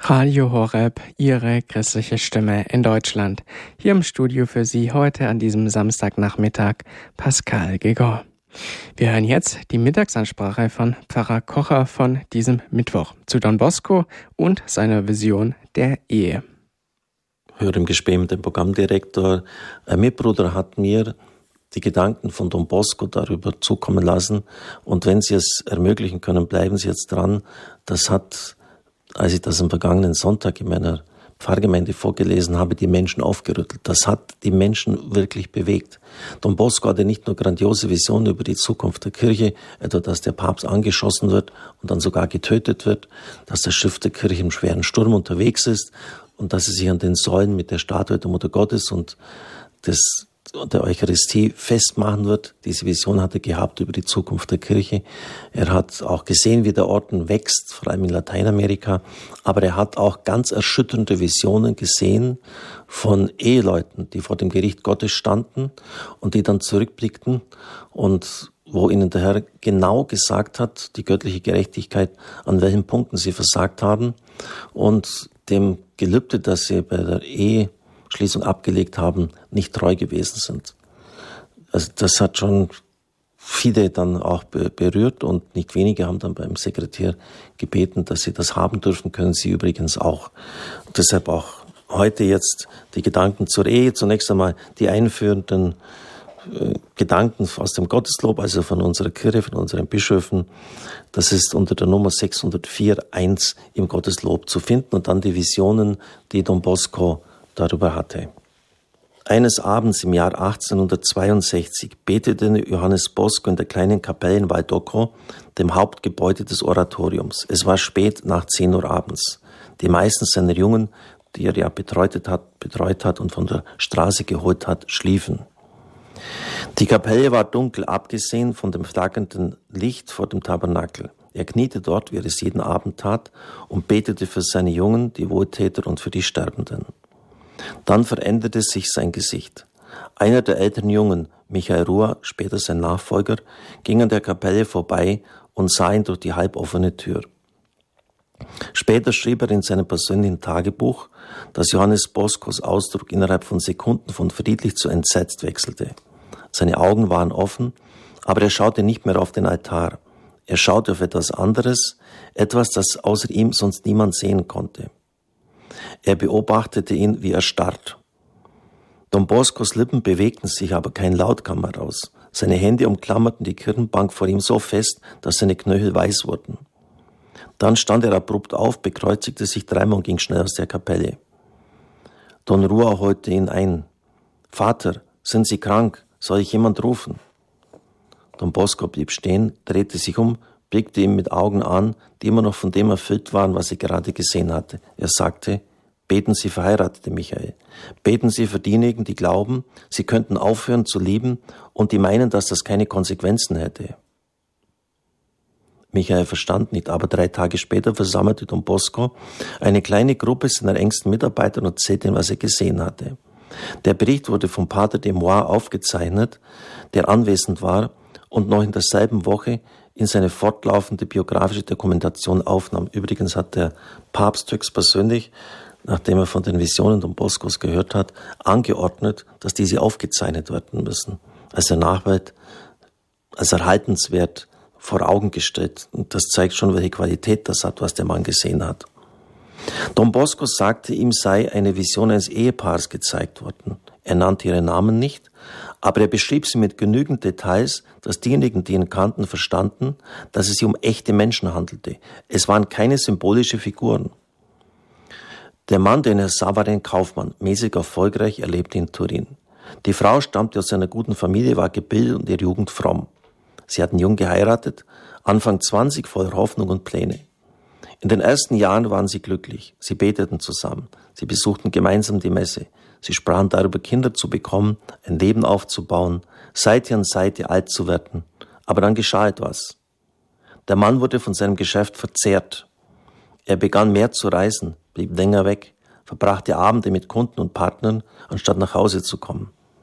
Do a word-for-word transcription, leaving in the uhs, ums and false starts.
Radio Horeb, Ihre christliche Stimme in Deutschland. Hier im Studio für Sie heute an diesem Samstagnachmittag Pascal Gegor. Wir hören jetzt die Mittagsansprache von Pfarrer Kocher von diesem Mittwoch zu Don Bosco und seiner Vision der Ehe. Ich höre im Gespräch mit dem Programmdirektor, ein Mitbruder hat mir die Gedanken von Don Bosco darüber zukommen lassen, und wenn Sie es ermöglichen können, bleiben Sie jetzt dran. Das hat, als ich das am vergangenen Sonntag in meiner Pfarrgemeinde vorgelesen habe, die Menschen aufgerüttelt. Das hat die Menschen wirklich bewegt. Don Bosco hatte nicht nur grandiose Visionen über die Zukunft der Kirche, etwa dass der Papst angeschossen wird und dann sogar getötet wird, dass das Schiff der Kirche im schweren Sturm unterwegs ist und dass sie sich an den Säulen mit der Statue der Mutter Gottes und des der Eucharistie festmachen wird. Diese Vision hat er gehabt über die Zukunft der Kirche. Er hat auch gesehen, wie der Orden wächst, vor allem in Lateinamerika. Aber er hat auch ganz erschütternde Visionen gesehen von Eheleuten, die vor dem Gericht Gottes standen und die dann zurückblickten und wo ihnen der Herr genau gesagt hat, die göttliche Gerechtigkeit, an welchen Punkten sie versagt haben und dem Gelübde, das sie bei der Ehe Schließung abgelegt haben, nicht treu gewesen sind. Also das hat schon viele dann auch berührt und nicht wenige haben dann beim Sekretär gebeten, dass sie das haben dürfen, können sie übrigens auch. Und deshalb auch heute jetzt die Gedanken zur Ehe. Zunächst einmal die einführenden äh, Gedanken aus dem Gotteslob, also von unserer Kirche, von unseren Bischöfen. Das ist unter der Nummer sechshundertvier Punkt eins im Gotteslob zu finden, und dann die Visionen, die Don Bosco darüber hatte. Eines Abends im Jahr achtzehnhundertzweiundsechzig betete Johannes Bosco in der kleinen Kapelle in Valdocco, dem Hauptgebäude des Oratoriums. Es war spät, nach zehn Uhr abends. Die meisten seiner Jungen, die er ja betreut hat, betreut hat und von der Straße geholt hat, schliefen. Die Kapelle war dunkel, abgesehen von dem flackernden Licht vor dem Tabernakel. Er kniete dort, wie er es jeden Abend tat, und betete für seine Jungen, die Wohltäter, und für die Sterbenden. Dann veränderte sich sein Gesicht. Einer der älteren Jungen, Michael Ruhr, später sein Nachfolger, ging an der Kapelle vorbei und sah ihn durch die halboffene Tür. Später schrieb er in seinem persönlichen Tagebuch, dass Johannes Boscos Ausdruck innerhalb von Sekunden von friedlich zu entsetzt wechselte. Seine Augen waren offen, aber er schaute nicht mehr auf den Altar. Er schaute auf etwas anderes, etwas, das außer ihm sonst niemand sehen konnte. Er beobachtete ihn, wie er starrt. Don Boscos Lippen bewegten sich, aber kein Laut kam heraus. Seine Hände umklammerten die Kirchenbank vor ihm so fest, dass seine Knöchel weiß wurden. Dann stand er abrupt auf, bekreuzigte sich dreimal und ging schnell aus der Kapelle. Don Ruhr holte ihn ein. »Vater, sind Sie krank? Soll ich jemand rufen?« Don Bosco blieb stehen, drehte sich um, blickte ihn mit Augen an, die immer noch von dem erfüllt waren, was er gerade gesehen hatte. Er sagte: »Beten Sie, verheiratete Michael. Beten Sie für diejenigen, die glauben, sie könnten aufhören zu lieben und die meinen, dass das keine Konsequenzen hätte.« Michael verstand nicht, aber drei Tage später versammelte Don Bosco eine kleine Gruppe seiner engsten Mitarbeiter und erzählte ihnen, was er gesehen hatte. Der Bericht wurde vom Pater de Moix aufgezeichnet, der anwesend war und noch in derselben Woche in seine fortlaufende biografische Dokumentation aufnahm. Übrigens hat der Papst höchstpersönlich, nachdem er von den Visionen Don Boscos gehört hat, angeordnet, dass diese aufgezeichnet werden müssen, als der Nachwelt als erhaltenswert vor Augen gestellt. Und das zeigt schon, welche Qualität das hat, was der Mann gesehen hat. Don Bosco sagte, ihm sei eine Vision eines Ehepaars gezeigt worden. Er nannte ihre Namen nicht, aber er beschrieb sie mit genügend Details, dass diejenigen, die ihn kannten, verstanden, dass es sich um echte Menschen handelte. Es waren keine symbolische Figuren. Der Mann, den er sah, war ein Kaufmann, mäßig erfolgreich, er lebte in Turin. Die Frau stammte aus einer guten Familie, war gebildet und ihre Jugend fromm. Sie hatten jung geheiratet, Anfang zwanzig, voller Hoffnung und Pläne. In den ersten Jahren waren sie glücklich. Sie beteten zusammen. Sie besuchten gemeinsam die Messe. Sie sprachen darüber, Kinder zu bekommen, ein Leben aufzubauen, Seite an Seite alt zu werden. Aber dann geschah etwas. Der Mann wurde von seinem Geschäft verzehrt. Er begann mehr zu reisen, blieb länger weg, verbrachte Abende mit Kunden und Partnern, anstatt nach Hause zu kommen.